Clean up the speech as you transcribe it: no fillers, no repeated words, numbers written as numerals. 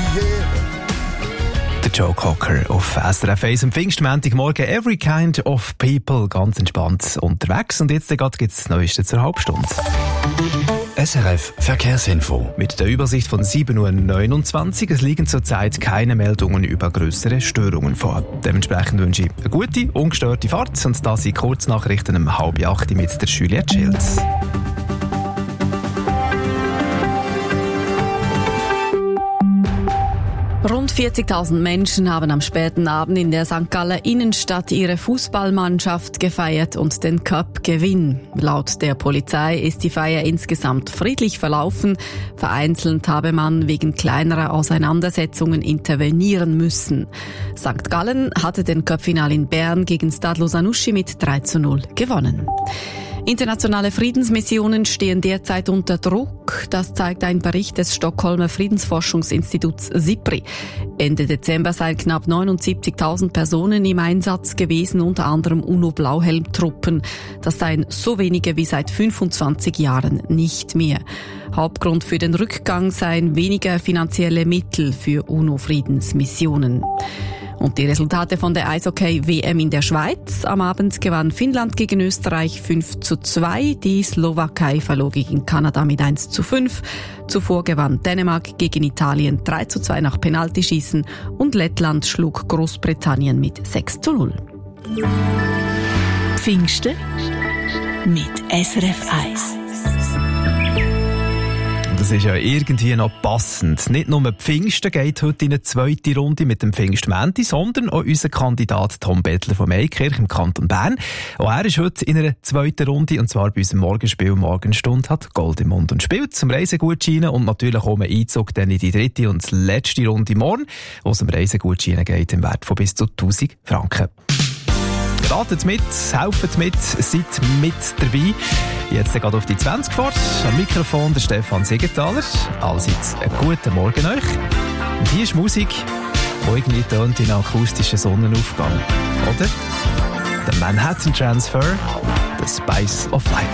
Der Joe Cocker auf SRF 1 am Pfingstmontagmorgen. Every kind of people, ganz entspannt unterwegs. Und jetzt gibt es das Neueste zur Halbstunde. SRF Verkehrsinfo. Mit der Übersicht von 7.29 Uhr. Es liegen zurzeit keine Meldungen über grössere Störungen vor. Dementsprechend wünsche ich eine gute, ungestörte Fahrt. Und das sind Kurznachrichten um 7:30 mit der Juliette Schilz. Rund 40.000 Menschen haben am späten Abend in der St. Galler Innenstadt ihre Fußballmannschaft gefeiert und den Cup-Gewinn. Laut der Polizei ist die Feier insgesamt friedlich verlaufen. Vereinzelt habe man wegen kleinerer Auseinandersetzungen intervenieren müssen. St. Gallen hatte den Cup-Final in Bern gegen Stade Lausanne mit 3:0 gewonnen. Internationale Friedensmissionen stehen derzeit unter Druck. Das zeigt ein Bericht des Stockholmer Friedensforschungsinstituts SIPRI. Ende Dezember seien knapp 79.000 Personen im Einsatz gewesen, unter anderem UNO-Blauhelm-Truppen. Das seien so wenige wie seit 25 Jahren nicht mehr. Hauptgrund für den Rückgang seien weniger finanzielle Mittel für UNO-Friedensmissionen. Und die Resultate von der Eishockey-WM in der Schweiz. Am Abend gewann Finnland gegen Österreich 5:2. Die Slowakei verlor gegen Kanada mit 1:5. Zuvor gewann Dänemark gegen Italien 3:2 nach Penaltyschießen und Lettland schlug Großbritannien mit 6:0. Pfingsten mit SRF 1. Das ist ja irgendwie noch passend. Nicht nur Pfingsten geht heute in eine zweite Runde mit dem Pfingstmänti, sondern auch unser Kandidat Tom Bettler von Meikirch im Kanton Bern. Auch er ist heute in einer zweiten Runde, und zwar bei unserem Morgenspiel Morgenstunde, hat Gold im Mund und spielt zum Reisegutscheinen und natürlich auch einen Einzug dann in die dritte und letzte Runde morgen, wo es um Reisegutscheinen geht im Wert von bis zu 1'000 Franken. Ratet mit, helft mit, seid mit dabei. Jetzt geht auf die 20 fort. Am Mikrofon der Stefan Siegenthaler. Allseits einen guten Morgen euch. Und hier ist Musik, die irgendwie tönt in akustischen Sonnenaufgang. Oder? Der Manhattan Transfer, The Spice of Life.